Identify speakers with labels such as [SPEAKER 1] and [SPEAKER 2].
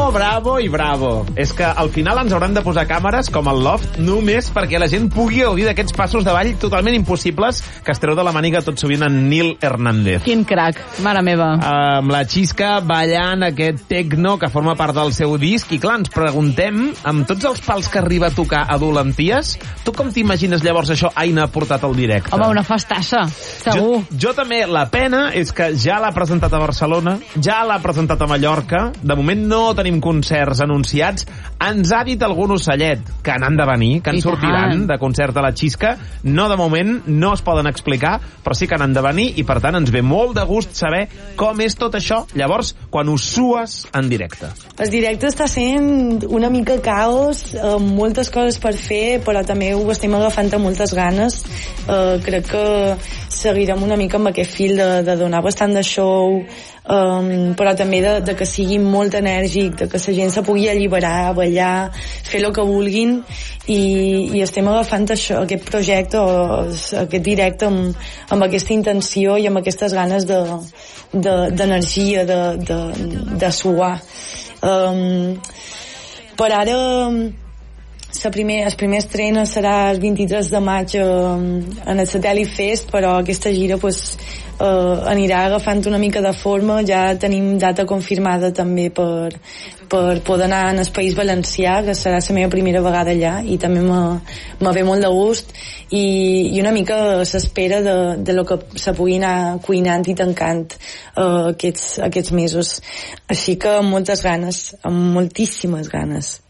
[SPEAKER 1] bravo i bravo. És que al final ens hauran de posar càmeres com el Loft només perquè la gent pugui gaudir d'aquests passos de ball totalment impossibles que es treu de la màniga tot sovint en Nil Hernández.
[SPEAKER 2] Quin crac, mare meva.
[SPEAKER 1] Amb la Xisca ballant aquest tecno que forma part del seu disc i clar, ens preguntem, amb tots els pals que arriba a tocar a Dolenties, tu com t'imagines llavors això Aina ha portat al directe?
[SPEAKER 2] Home, una festassa, segur.
[SPEAKER 1] Jo també, la pena és que ja l'ha presentat a Barcelona, ja l'ha presentat a Mallorca, de moment no tenim concerts anunciats, ens ha dit algun ocellet que n'han de venir, que en sortiran de concert a la Xisca, no de moment, no es poden explicar, però sí que n'han de venir i per tant ens ve molt de gust saber com és tot això, llavors, quan ho sues en directe.
[SPEAKER 3] El directe està sent una mica caos, moltes coses per fer, però també ho estem agafant amb moltes ganes. Crec que seguirem una mica amb aquest fil de donar bastant de show, però també de que sigui molt enèrgic, de que la gent se pugui alliberar, ballar, fer el que vulguin, i estem agafant això, aquest projecte, aquest directe amb aquesta intenció i amb aquestes ganes d'energia, de suar. Per ara el primer estrena serà el 23 de maig en el Satèl·lit Fest, però aquesta gira anirà agafant una mica de forma. Ja tenim data confirmada també per poder anar en el País Valencià, que serà la meva primera vegada allà, i també me ve molt de gust i una mica s'espera de lo que se pugui anar cuinant i tancant aquests mesos. Així que amb moltes ganes, amb moltíssimes ganes.